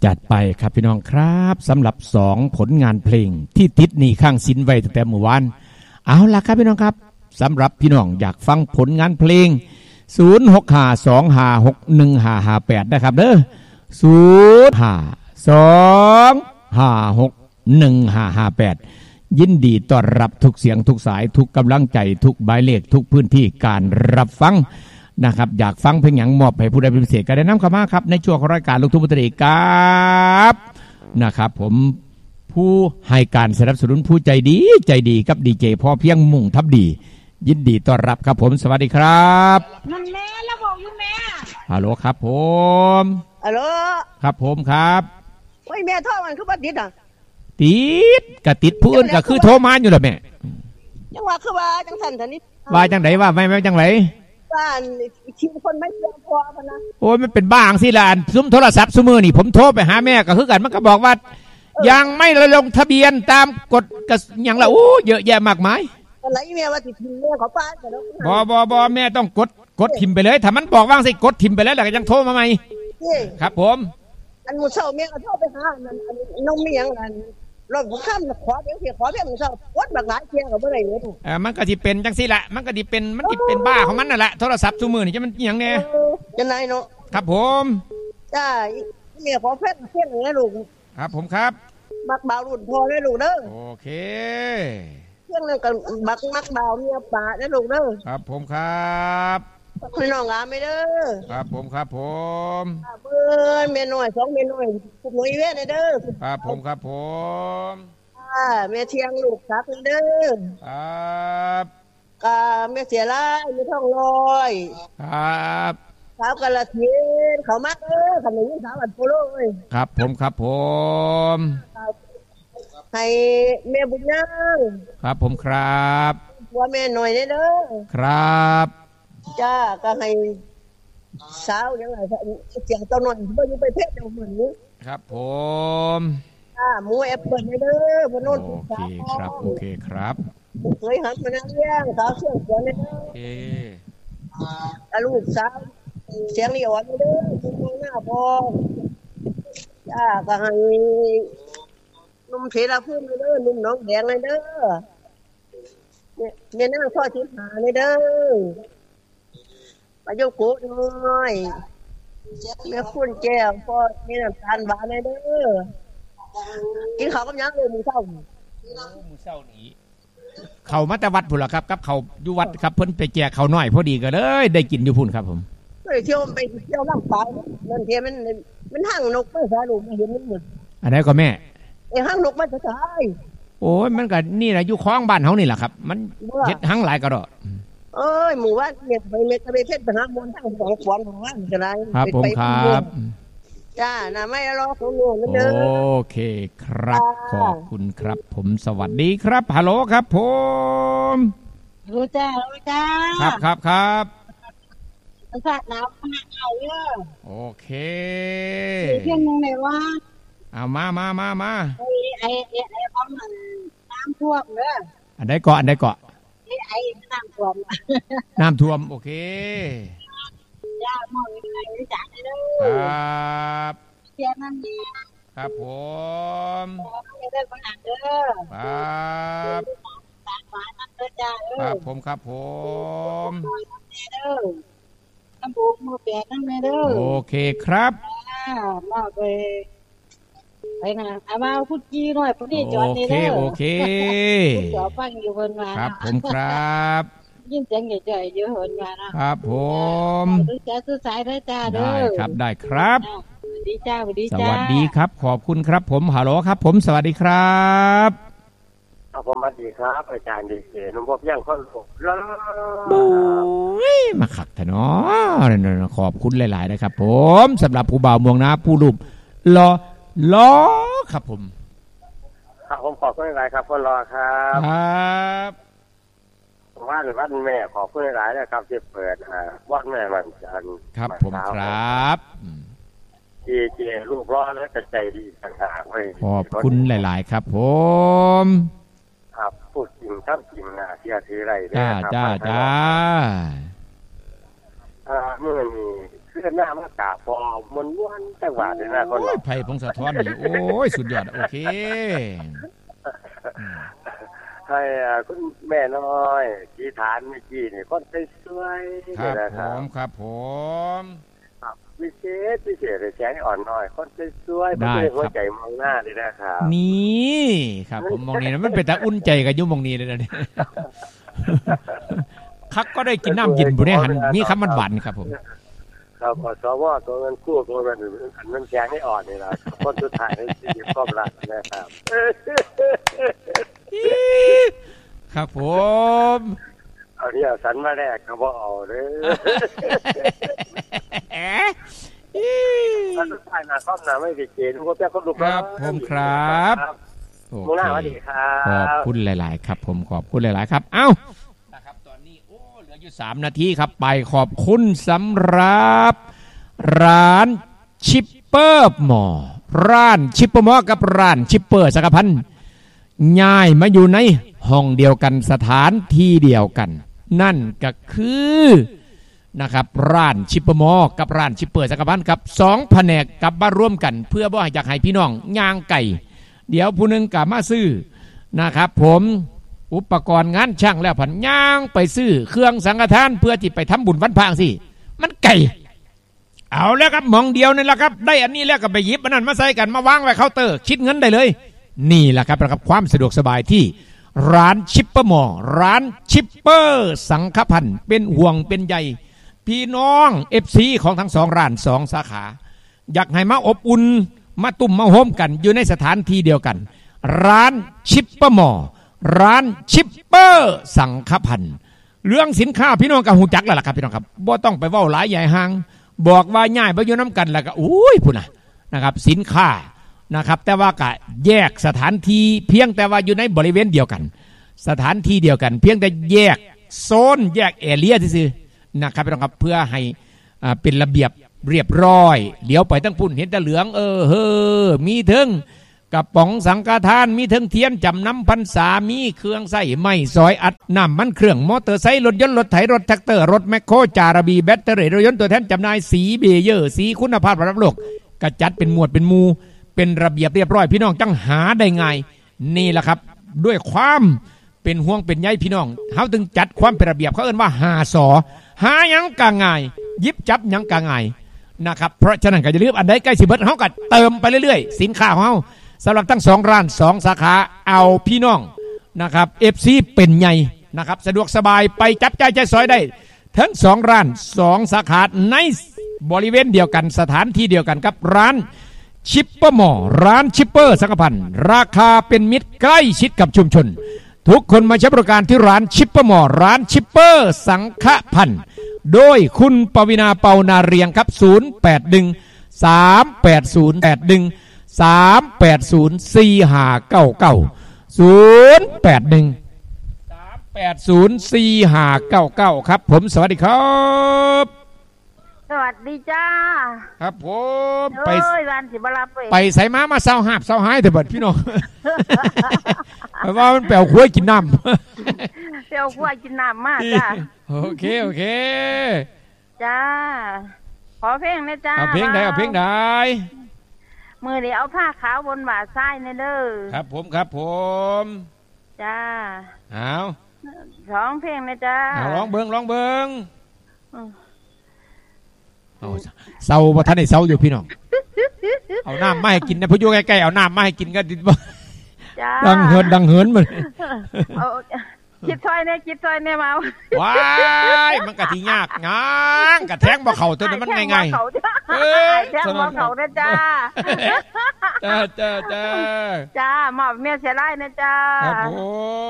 จัดไปครับพี่น้องครับสำหรับ2ผลงานเพลงที่ติดหนี้ข้างสินไว้ตั้งแต่เมื่อวานเอาล่ะครับพี่น้องครับสำหรับพี่น้องอยากฟังผลงานเพลง0652561558นะครับเด้อ0522561558ยินดีต้อนรับทุกเสียงทุกสายทุกกำลังใจทุกหมายเลขทุกพื้นที่การรับฟังนะครับอยากฟังเพลงหยังมอบให้ผู้ใดเป็นพิเศษก็ได้นำเข้ามาครับในช่วงของรายการลูกทุ่งมุตติครับนะครับผมผู้ให้การสนับสนุนผู้ใจดีกับดีเจพ่อเพียงมุ่งทับดียินดีต้อนรับครับผมสวัสดีครับนั่นแม่แล้วบอกอยู่แม่ฮัลโหลครับผมฮัลโหลครับผมครับโอ้ยแม่โทรมันคือบ่ติดอ่ะติดผู้อื่นก็คือโทรมาอยู่ล่ะแม่จังว่าคือว่าจังซั่นซั่นนี่ว่าจังไดว่าไม่จังไดบ้านที่คนไม่เพียงพอพะนะโอ้ยมันเป็นบ้าจังซี่ล่ะซุมโทรศัพท์ซุมื้อนี่ผมโทรไปหาแม่ก็คือกันมันก็บอกว่ายังไม่ลงทะเบียนตามกฎก็หยังล่ะโอ้เยอะแยะมากมายอะไรแม่ว่าสิทิ้งแม่เขาป้าแต่บ่แม่ต้องกดทิมไปเลยถ้ามันบอกว่างสิกดทิมไปแล้วแล้วก็ยังโทรมาใหม่ครับผมอันมื้อเช้าแม่ก็โทรไปหาน้องมีหยังนั่นรถผมข้ามขอเดี๋ยวสิขอเพียงมื้อเช้ากดบักหลายเที่ยก็บ่ได้เงินมันก็สิเป็นจังซี่ล่ะมันก็สิเป็นบ้าของมันนั่นแหละโทรศัพท์ซุมื้อนี่จะมันหยังแน่จังได๋เนาะครับผมจ้าแม่ขอเพียงนะลูกครับผมครับมักบ่าวรุ่นพอได้ลูกเด้อโอเคเพียงนึงก็มักบ่าวเมียป่าได้ลูกเด้อครับผมครับพี่น้องงามไม่เด้อครับผมครับผมเบิ่นแม่น้อย2แม่น้อยพวกหนูอีเวนเด้อครับผมครับผมแม่เที่ยงลูกครับเด้อครับแม่เสียหลายแม่ท้องลอยครับสาวกาฬสินธุ์เขามาเด้อคันนี้สาวอันโปโลเอ้ยครับผมครับผมให้แม่บุญนางครับผมครับผัวแม่หน่อยเด้อครับจ้าก็ให้สาวยังไงเสียงเจ้าหน่อยบ่อยู่ไปเพชรเดี๋ยวเหมือนนี้ครับผมหมูแอปเปิ้ลเด้อบ่โน่นโอเคครับโอเคครับเคยหันมานั่งเลี้ยงสาวเสียงเสียงเด้อโอเคลูกสาวเสียงนี่อ่อนเด้อคุณหน้าพ่อจ้าก็ให้นุ่มเทราพูดเด้อนุ่มน้องแดงเลยเด้อเนี่ยนั่งพ่อชิมหาเลยเด้อประโยคโกน้อยแม่คุณแก้วพ่อมีน้ำตาลหวานเลยเด้อกินข้าวกับยังเลยมื้อเช้านี้เขามาแต่วัดพุ่นล่ะครับกับเขาอยู่วัดครับเพิ่นไปแจกเขาน้อยพอดีก็เลยได้กินอยู่พุ่นครับผมเที่ยวไปเที่ยวลำปางนั่นเที่ยมันหางนกไปซะลูกไม่เห็นมันหมดอันไหนก็แม่หางนกมันจะตายโอ้ยมันก็นี่แหละอยู่คลองบ้านเฮานี่แหละครับมันเฮ็ดหางหลายก็ดอกหมู่บ้านเนี่ยไปเม็ดไปเพชรไปหาบนทาง2ขวานของบ้านก็ได้ครับผมครับจ้าน่ะไม่รอของหนูเด้อโอเคครับขอบคุณครับผมสวัสดีครับฮัลโหลครับผมรู้จ้าครับสาดน้ำมาเอาเด้อโอเคเพียงนึงเลยว่าเอามาไอ้ของน้ำท่วมเด้ออันใดเกาะไอ้น้ำท่วมโอเคย่ามองอะไรจักเด้อครับเสียนั่นนี่ครับผมเด้อบ่หักเด้อครับตาหวานนั่นเด้อจ้าครับผมครับผมเด้อน้ำบุกมือแปะนั่นเด้อโอเคครับมาไปนะเอามาพูดจี้หน่อยพอดีจอดนี่เด้อโอเคจอดฟังอยู่เพิ่นว่าครับผมครับยินเสียงจ่อยๆอยู่เพิ่นว่านะครับผมซื้อจ้าซื้อสายได้จ้าเด้อได้ครับสวัสดีจ้าสวัสดีครับขอบคุณครับผมฮัลโหลครับผมสวัสดีครับผมสวัสดีครับอาจารย์ดีเจนุ่มพบย่างข้อลูกมาขักเถอะเนาะขอบคุณหลายๆนะครับผมสำหรับผู้บ่าวเมืองนาผู้รูปรอครับผมครับผมขอบคุณหลายครับคนรอครับวัดแม่ขอบคุณหลายนะครับที่เปิดวัดแม่มันจันครับผมครับดีเจลูกรอและกระใจดีต่างๆขอบคุณหลายๆครับผมครับพูดจริงครับจริงนะที่ถืออะไรจ้าเมื่อมีเพื่อนหน้ามากราบพอมันม้วนจังหวะเลยนะคนไผ่พงศธรนี่โอ้ยสุดยอดโอเคให้คุณแม่น้อยที่ฐานเมื่อกี้นี่คนสวยๆครับผมครับผมพิเศษเลยแสงอ่อนน้อยคนสวยๆได้หัวใจมองหน้าเลยนะครับนี่ครับผมมองนี่นะมันเป็นตาอุ่นใจกับยุ่มมองนี่เลยนะเนี่ยคักก็ได้กินน้ำเย็นบุญเนี่ยหันมีคำมันหวานครับผมครับสวตัวเงินกู้ตัวมันแสงให้อ่อนนี่แหละคนสุดท้ายนี่สิบความรักนะครับครับผมเอาเนี่ยสันมาแรกเขาบอกเอาเลยท่านสุดท้ายนะครอบนะไม่ผิดเกณฑ์ทุกคนแป๊บก็ลุกครับผมครับมุงหน้าสวัสดีครับขอบคุณหลายๆครับผมขอบคุณหลายๆครับเอ้านะครับตอนนี้โอ้เหลืออยู่3 นาทีครับไปขอบคุณสำหรับร้านชิปเปอร์หมอร้านชิปเปอร์หมอกับร้านชิปเปอร์สักพันย้ายมาอยู่ในห้องเดียวกันสถานที่เดียวกันนั่นก็คือนะครับร้านชิปเปอร์หมอกับร้านชิปเปอร์สักพันกับ2แผนกกลับมาร่วมกันเพื่อบ่อยากให้พี่น้องย่างไก่เดี๋ยวผู้นึงกลับมาซื้อนะครับผมอุปกรณ์งานช่างแล้วผันย่างไปซื้อเครื่องสังฆทานเพื่อที่ไปทำบุญวันพระสิมันไก่เอาแล้วครับมองเดียวนี่แหละครับได้อันนี้แล้วก็ไปหยิบอันนั้นมาใส่กันมาวางไว้เคาน์เตอร์คิดเงินได้เลยนี่แหละครับนะครับความสะดวกสบายที่ร้านชิปเปอร์หมอร้านชิปเปอร์สังฆพันธ์เป็นห่วงเป็นใยพี่น้อง FC ของทั้ง2ร้าน2สาขาอยากให้มาอบอุ่นมาตุ่มมาโฮมกันอยู่ในสถานที่เดียวกันร้านชิปเปอร์หมอร้านชิปเปอร์สังฆพันธ์เรื่องสินค้าพี่น้องก็หูจักแล้วล่ะครับพี่น้องครับบ่ต้องไปเว้าหลายใหญ่ห่างบอกว่าง่ายไปอยู่น้ำกันแล้วก็อุ้ยพุ่นนะครับสินค้านะครับแต่ว่าก็แยกสถานที่เพียงแต่ว่าอยู่ในบริเวณเดียวกันสถานที่เดียวกันเพียงแต่แยกโซนแยกแอเรียซื่อๆนะครับพี่น้องครับเพื่อให้เป็นระเบียบเรียบร้อยเลี้ยวไปตั้งพุ่นเห็นแต่เหลืองมีถึงกระป๋องสังฆทานมีถึงเทียนจำนำพรรษามีเครื่องใส่ไม้ซอยอัดน้ำมันเครื่องมอเตอร์ไซค์รถยนต์รถไถรถแท็กเตอร์รถแมคโครจาระบีแบตเตอรี่รถยนต์ตัวแทนจำหน่ายสีเบเยอร์สีคุณภาพระดับโลกกระจัดเป็นหมวดเป็นหมู่เป็นระเบียบเรียบร้อยพี่น้องจังหาได้ง่ายนี่แหละครับด้วยความเป็นห่วงเป็นใยพี่น้องเขาถึงจัดความเป็นระเบียบเขาเอิ้นว่าหาสอหายังกะง่ายยิบจับยังกะง่ายนะครับเพราะฉะนั้นก็จะเลือกอันใดใกล้สิเบิดเขาก็เติมไปเรื่อยๆสินค้าของเขาสำหรับทั้ง2ร้าน2สาขาเอาพี่น้องนะครับ FC เป็นใหญ่นะครับสะดวกสบายไปจับจ่ายใช้สอยได้ทั้ง2ร้าน2สาขาในบริเวณเดียวกันสถานที่เดียวกันกับร้านชิปเปอร์หมอร้านชิปเปอร์สังฆพันธ์ราคาเป็นมิตรใกล้ชิดกับชุมชนทุกคนมาใช้บริการที่ร้านชิปเปอร์หมอร้านชิปเปอร์สังฆพันธ์โดยคุณปวินาเปานาเรียงครับ0813804599ครับผมสวัสดีครับสวัสดีจ้าครับผมไปวันสิบลาไปใส่มาเศร้าหาบเศร้าหายแต่เบิดพี่น้องเพราะว่ามันแปลวคุ้ยกินน้ำแปลวคุ้ยกินน้ำมากจ้าโอเคจ้าขอเพลงนะจ้าเอาเพลงใดมือเดี๋ยวเอาผ้าขาวบนบ่าซ้ายนะเด้อครับผมจ้าเอา 2เพลงนะจ้าเอาร้องเบิ่งเศร้าบ่ทันได้เศร้าอยู่พี่น้องเอาน้ำมาให้กินนะผู้อยู่ใกล้ๆเอาน้ำมาให้กินก็ดิบ่ดังเหินมันคิดซอยเนี่ยมาว้ายมันกะทิยากง้างกะแทงบ่เข่าตัวนี้มันง่ายๆแทงบ่เข่านะจ้าจ้าหมอบเมียเสียไล่นะจ้าครับผม